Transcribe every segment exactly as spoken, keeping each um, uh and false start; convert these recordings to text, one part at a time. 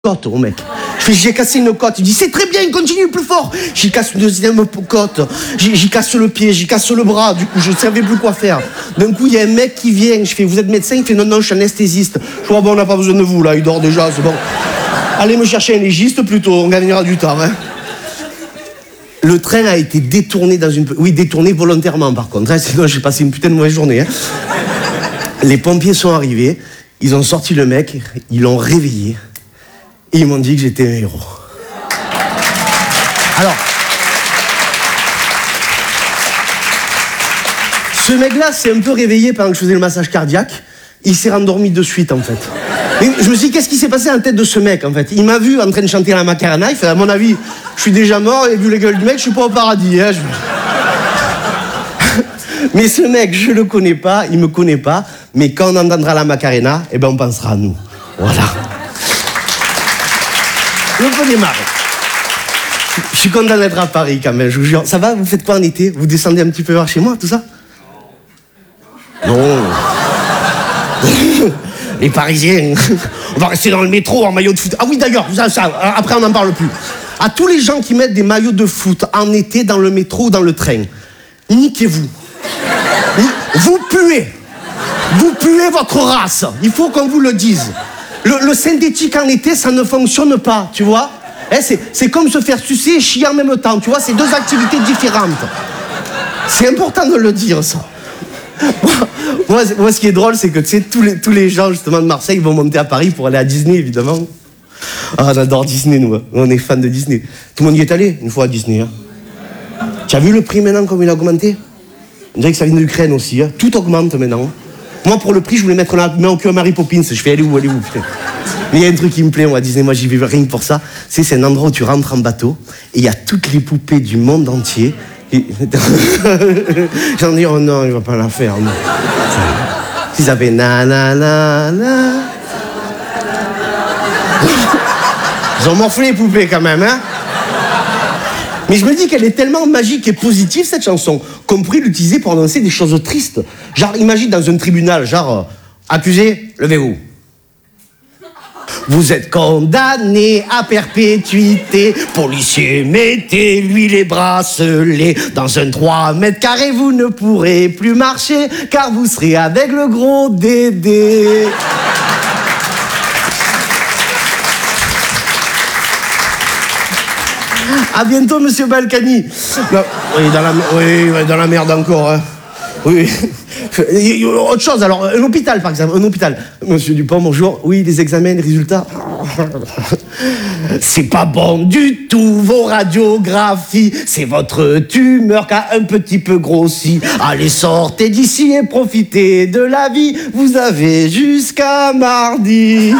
côte au mec. Je fais, j'ai cassé une côte. Il dit, c'est très bien, continue plus fort. J'y casse une deuxième côte. J'y, j'y casse le pied, j'y casse le bras. Du coup, je ne savais plus quoi faire. D'un coup, il y a un mec qui vient. Je fais, vous êtes médecin? Il fait, non, non, je suis anesthésiste. Je vois, bon, on n'a pas besoin de vous, là. Il dort déjà, c'est bon. Allez me chercher un légiste plutôt, on gagnera du temps. Hein. Le train a été détourné dans une... Oui, détourné volontairement, par contre. Hein, sinon, j'ai passé une putain de mauvaise journée. Hein. Les pompiers sont arrivés. Ils ont sorti le mec. Ils l'ont réveillé. Et ils m'ont dit que j'étais un héros. Alors, ce mec-là s'est un peu réveillé pendant que je faisais le massage cardiaque. Il s'est rendormi de suite, en fait. Et je me suis dit, qu'est-ce qui s'est passé en tête de ce mec, en fait? Il m'a vu en train de chanter la Macarena. Il fait, à mon avis, je suis déjà mort, et vu la gueule du mec, je suis pas au paradis. Hein, je... Mais ce mec, je le connais pas, il me connaît pas. Mais quand on entendra la Macarena, eh ben, on pensera à nous. Voilà. Je peux démarrer. Je suis content d'être à Paris quand même, je vous jure. Ça va, vous faites quoi en été? Vous descendez un petit peu vers chez moi, tout ça? Non. Les Parisiens, on va rester dans le métro en maillot de foot. Ah oui, d'ailleurs, ça, ça, après on n'en parle plus. À tous les gens qui mettent des maillots de foot en été dans le métro ou dans le train, niquez-vous. Vous puez. Vous puez votre race. Il faut qu'on vous le dise. Le, le synthétique en été, ça ne fonctionne pas, tu vois. Eh, c'est, c'est comme se faire sucer et chier en même temps, tu vois. C'est deux activités différentes. C'est important de le dire, ça. Moi, moi, ce qui est drôle, c'est que, tu sais, tous les, tous les gens, justement, de Marseille vont monter à Paris pour aller à Disney, évidemment. Ah, j'adore Disney, nous. Hein. On est fans de Disney. Tout le monde y est allé, une fois, à Disney. Hein. Tu as vu le prix, maintenant, comme il a augmenté? On dirait que ça vient d'Ukraine aussi. Hein. Tout augmente, maintenant. Moi, pour le prix, je voulais mettre la main au cul à Mary Poppins. Je fais, allez où, allez où, putain. Mais il y a un truc qui me plaît, moi, à Disney, moi, j'y vais rien que pour ça. C'est, c'est un endroit où tu rentres en bateau, et il y a toutes les poupées du monde entier. Et... J'en dis, oh non, il va pas la faire, non. Ils avaient na na na na. Ils ont morflé les poupées, quand même, hein. Mais je me dis qu'elle est tellement magique et positive, cette chanson, qu'on pourrait l'utiliser pour annoncer des choses tristes. Genre, imagine dans un tribunal, genre, euh, accusé, levez-vous. Vous êtes condamné à perpétuité. Policier, mettez-lui les bracelets. Dans un trois mètres carrés, vous ne pourrez plus marcher, car vous serez avec le gros Dédé. À bientôt, monsieur Balkany. Non, oui, dans la, oui, dans la merde encore. Hein. Oui. Autre chose, alors, un hôpital, par exemple, un hôpital. Monsieur Dupont, bonjour. Oui, les examens, les résultats. C'est pas bon du tout, vos radiographies. C'est votre tumeur qui a un petit peu grossi. Allez, sortez d'ici et profitez de la vie. Vous avez jusqu'à mardi.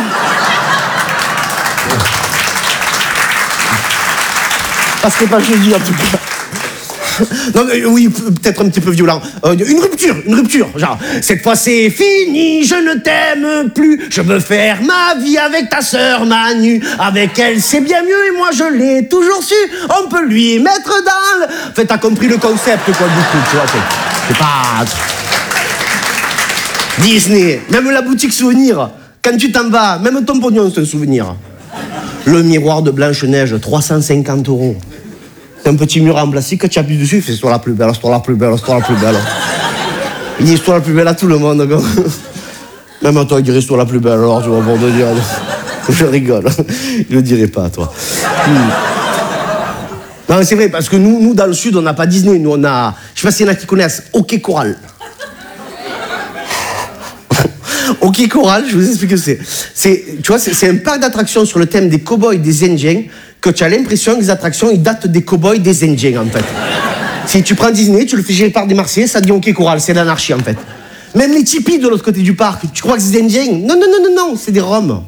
Ah, c'est pas jeudi, en tout cas. Non, mais oui, peut-être un petit peu violent. Euh, une rupture, une rupture. Genre, cette fois c'est fini, je ne t'aime plus. Je veux faire ma vie avec ta sœur Manu. Avec elle, c'est bien mieux et moi je l'ai toujours su. On peut lui mettre dans le... En fait, t'as compris le concept, quoi, du coup, tu vois. C'est, c'est pas... Disney, même la boutique souvenir. Quand tu t'en vas, même ton pognon, c'est un souvenir. Le miroir de Blanche-Neige, trois cent cinquante euros. C'est un petit mur en plastique que tu appuies dessus, il fait histoire la plus belle, histoire la plus belle, histoire la plus belle. Il dit histoire la plus belle à tout le monde. Quoi. Même à toi, il dirait histoire la plus belle, alors tu vas pour te dire. Je rigole. Il le dirait pas à toi. Hmm. Non, mais c'est vrai, parce que nous, nous, dans le Sud, on n'a pas Disney. Nous, on a. Je sais pas s'il y en a qui connaissent Hockey Coral. Hockey Coral, je vous explique ce que c'est. c'est tu vois, c'est, c'est un parc d'attractions sur le thème des cow-boys et des Indiens, que tu as l'impression que les attractions, ils datent des cow-boys et des Indiens, en fait. Si tu prends Disney, tu le fais gérer par des Marseillais, ça dit Hockey Coral, c'est l'anarchie, en fait. Même les tipis de l'autre côté du parc, tu crois que c'est des Indiens? Non, non, non, non, non, c'est des Roms.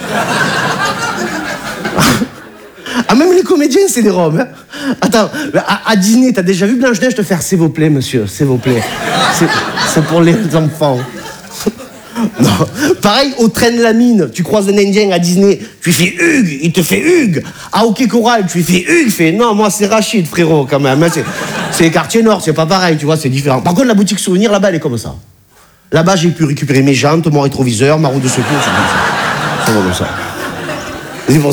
Ah, même les comédiens, c'est des Roms. Hein. Attends, à, à Disney, t'as déjà vu Blanche-Neige te faire « S'il vous plaît, monsieur, s'il vous plaît. C'est, c'est pour les enfants. » Non. Pareil, au train de la mine, tu croises un Indien à Disney, tu lui fais Hugues, il te fait Hugues. À Hockey Coral, tu lui fais Hugues, il fait non, moi c'est Rachid, frérot, quand même. C'est, c'est les quartiers nord, c'est pas pareil, tu vois, c'est différent. Par contre, la boutique souvenir, là-bas, elle est comme ça. Là-bas, j'ai pu récupérer mes jantes, mon rétroviseur, ma roue de secours, c'est comme ça. C'est comme ça. C'est pour